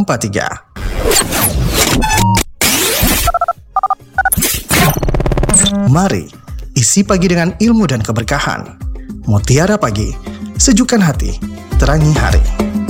3. Mari isi pagi dengan ilmu dan keberkahan. Mutiara Pagi, sejukkan hati, terangi hari.